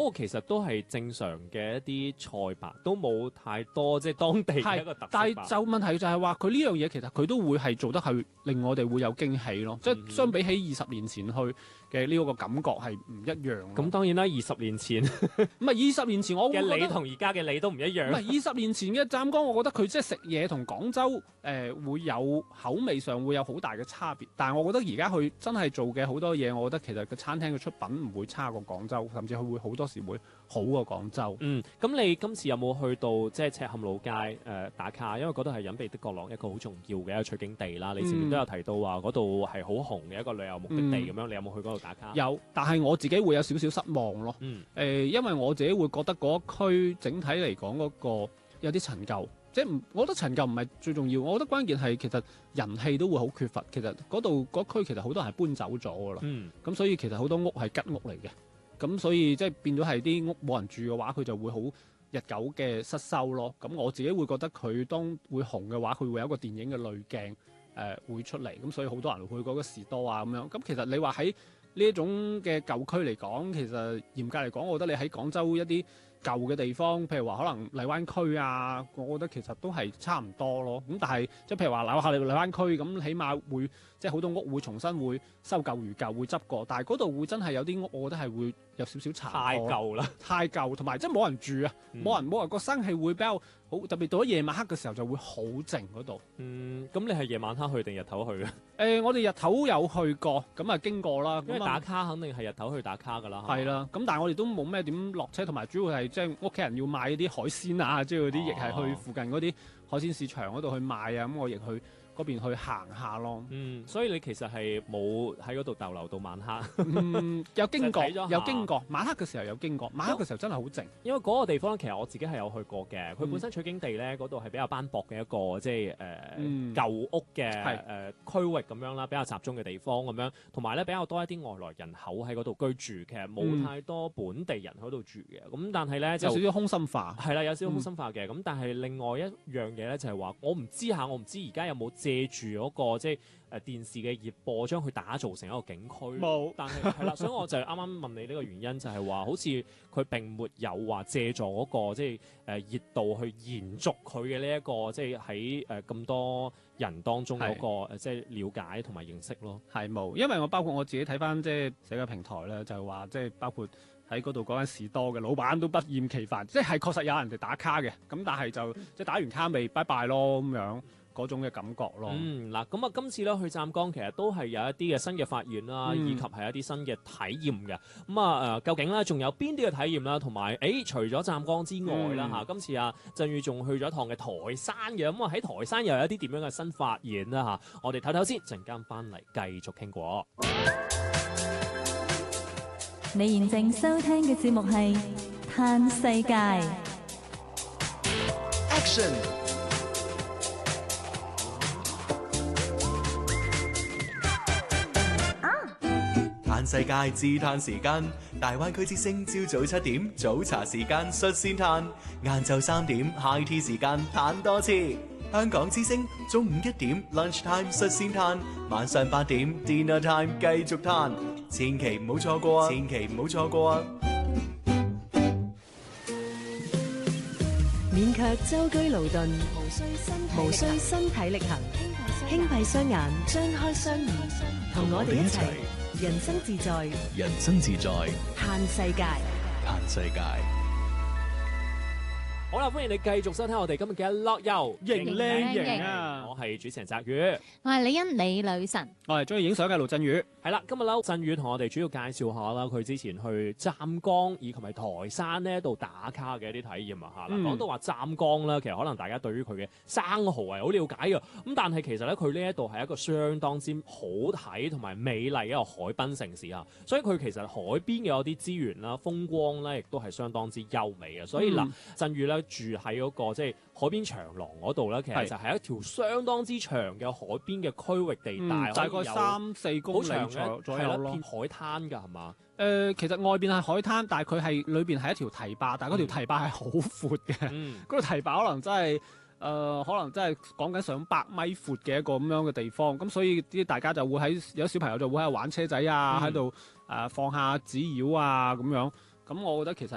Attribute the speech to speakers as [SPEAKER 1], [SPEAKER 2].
[SPEAKER 1] 個其實都係正常嘅一啲菜吧，都冇太多即係當地嘅一個特色吧。
[SPEAKER 2] 但係就問題就係話佢呢樣嘢其實佢都會係做得係令我哋會有驚喜咯，即係相比起20年前去嘅呢個感覺係唔一樣。
[SPEAKER 1] 咁當然啦，20年前
[SPEAKER 2] 唔係20年前我
[SPEAKER 1] 嘅你同而家嘅你都唔一樣。
[SPEAKER 2] 唔係20年前嘅湛江，我覺得佢即係食嘢同廣州會有口味上會有好大嘅差別。但係我覺得而家佢真係做嘅好多嘢，我覺得其實個餐廳嘅出品唔會差過廣州，甚至佢會好多時會好過廣州。
[SPEAKER 1] 咁你今次有冇去到即係赤坎老街打卡？因為嗰度係隱秘的角落一個好重要嘅一個取景地啦。你前面都有提到話嗰度係好紅嘅一個旅遊目的地咁樣，你有冇去嗰度打卡？
[SPEAKER 2] 有，但係我自己會有少少失望咯。因為我自己會覺得嗰區整體嚟講嗰個有啲陳舊，即係我覺得陳舊唔係最重要，我覺得關鍵係其實人氣都會好缺乏。其實嗰度嗰區其實好多人係搬走咗噶啦，咁所以其實好多屋係吉屋嚟嘅，咁所以即係變咗係啲屋冇人住嘅話，佢就會好日久嘅失修咯。咁我自己會覺得佢當會紅嘅話，佢會有一個電影嘅濾鏡會出嚟，咁所以好多人會去嗰個士多啊咁樣。咁其實你話喺呢一種嘅舊區嚟講，其實嚴格嚟講，我覺得你喺廣州一啲舊嘅地方，譬如話可能荔灣區啊，我覺得其實都係差唔多咯。咁但係即係譬如話樓下荔灣區咁，起碼會即係好多屋會重新會修舊如舊，會執過。但係嗰度會真係有啲屋，我覺得係會有少少殘破。
[SPEAKER 1] 太舊啦，
[SPEAKER 2] 太舊，同埋即係冇人住啊，冇人個生氣會比較好，特別到咗夜晚黑嘅時候就會好靜嗰度。
[SPEAKER 1] 咁你係夜晚黑去定日頭去啊？
[SPEAKER 2] 我哋日頭有去過，咁啊經過啦。
[SPEAKER 1] 因為打卡肯定係日頭去打卡㗎啦。
[SPEAKER 2] 係啦，咁但係我哋都冇咩點落車，同埋主要係即係屋企人要買啲海鮮啊，即係嗰啲亦係去附近嗰啲海鮮市場嗰度去買啊，咁我亦去嗰邊去行下咯。
[SPEAKER 1] 所以你其實係冇喺嗰度逗留到晚黑。
[SPEAKER 2] 有經過，有經過。晚黑嘅時候有經過，晚黑嘅時候真係好靜。
[SPEAKER 1] 因為嗰個地方其實我自己係有去過嘅。佢本身取景地咧，嗰度係比較斑駁嘅一個即係舊屋嘅區域咁樣啦，比較集中嘅地方咁樣，同埋咧比較多一啲外來人口喺嗰度居住，其實冇太多本地人喺度住嘅。咁但係咧就
[SPEAKER 2] 有少少空心化。
[SPEAKER 1] 係啦，有少少空心化嘅。咁但係另外一樣嘢咧就係話，我唔知而家有冇借住嗰個即係電視嘅熱播，將佢打造成一個景區。
[SPEAKER 2] 冇，
[SPEAKER 1] 但係啦，所以我就啱啱問你呢個原因，就係話好似佢並沒有話借助嗰個即係熱度去延續佢嘅呢一個即係喺咁多人當中嗰個即係了解同埋認識咯。
[SPEAKER 2] 係冇，因為我包括我自己睇翻即係社交平台咧，就係話即係包括喺嗰度嗰間士多嘅老闆都不厭其煩，即係確實有人哋打卡嘅，咁但係就即係打完卡未拜拜咯咁樣。嗰種嘅感覺咯。
[SPEAKER 1] 嗱，咁啊，今次咧去湛江其實都係有一啲嘅新嘅發現啦，以及係一啲新嘅體驗嘅。咁啊究竟咧仲有邊啲嘅體驗啦？同埋除咗湛江之外啦今次啊振宇仲去咗一趟嘅台山嘅。咁啊喺台山又有一啲點樣嘅新發現啦我哋唞唞先，陣間翻嚟繼續傾過。
[SPEAKER 3] 你現正收聽嘅節目係《嘆世界》。
[SPEAKER 4] Action！嘆世界自嘆時間，大灣區之聲朝早7點早茶時間率先嘆，晏晝3點 high tea 時間嘆多次。香港之聲中午1點 lunch time 率先嘆，晚上8點 dinner time 繼續嘆，千祈唔好錯過啊！千祈唔好錯過啊！
[SPEAKER 5] 勉強舟車勞頓，無需身體力行，輕閉雙眼，張開雙耳，同我哋一齊人生自在，
[SPEAKER 4] 人生自在，
[SPEAKER 5] 嘆世界，
[SPEAKER 4] 嘆世界。
[SPEAKER 1] 好啦，歡迎你繼續收聽我哋今日嘅樂遊
[SPEAKER 2] 型靚型啊！
[SPEAKER 1] 我係主持人澤宇，
[SPEAKER 3] 我係李欣李女神，
[SPEAKER 2] 我係中意影相嘅盧振宇。
[SPEAKER 1] 係啦，今日咧振宇同我哋主要介紹下啦，佢之前去湛江以及係台山呢度打卡嘅一啲體驗啊嚇。講到話湛江啦，其實可能大家對於佢嘅生蠔係好了解嘅，咁但係其實咧佢呢一度係一個相當之好睇同埋美麗嘅一個海濱城市啊，所以佢其實海邊嘅有啲資源啦、風光咧，亦都係相當之優美嘅。所以嗱，振宇咧住喺嗰個即係海邊長廊嗰度咧，其實就係一條相當之長嘅海邊嘅區域地帶，
[SPEAKER 2] 大概3-4公里左右咯。
[SPEAKER 1] 片海灘㗎係嘛？
[SPEAKER 2] 其實外邊係海灘，但係佢係裏邊係一條堤壩，但係嗰條堤壩係好闊嘅。嗰條堤壩可能真係講緊上百米闊嘅一個咁樣嘅地方，咁所以啲大家就會有小朋友就會喺度玩車仔啊，喺度放下紙鷂啊咁樣。咁我覺得其實